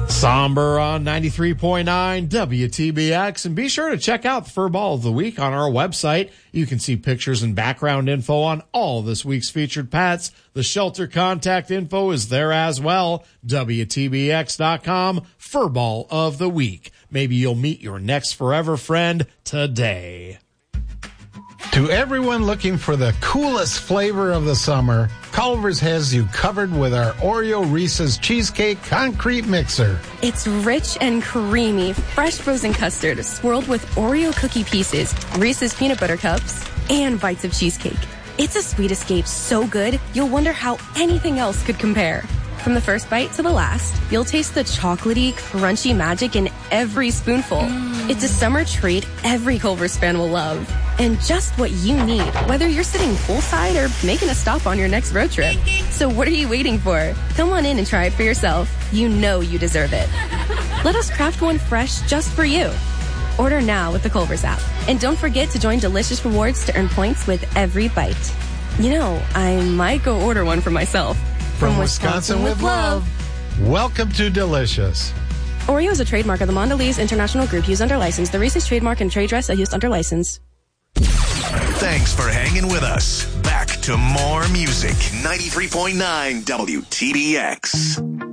Somber on 93.9 WTBX, and be sure to check out the Furball of the Week on our website. You can see pictures and background info on all this week's featured pets. The shelter contact info is there as well. WTBX.com, Furball of the Week. Maybe you'll meet your next forever friend today. To everyone looking for the coolest flavor of the summer, Culver's has you covered with our Oreo Reese's Cheesecake Concrete Mixer. It's rich and creamy, fresh frozen custard swirled with Oreo cookie pieces, Reese's peanut butter cups, and bites of cheesecake. It's a sweet escape so good, you'll wonder how anything else could compare. From the first bite to the last, you'll taste the chocolatey, crunchy magic in every spoonful. It's a summer treat every Culver's fan will love. And just what you need, whether you're sitting poolside or making a stop on your next road trip. So what are you waiting for? Come on in and try it for yourself. You know you deserve it. Let us craft one fresh just for you. Order now with the Culver's app. And don't forget to join Delicious Rewards to earn points with every bite. You know, I might go order one for myself. From Wisconsin with love. Welcome to Delicious. Oreo is a trademark of the Mondelez International Group used under license. The Reese's trademark and trade dress are used under license. Thanks for hanging with us. Back to more music. 93.9 WTBX.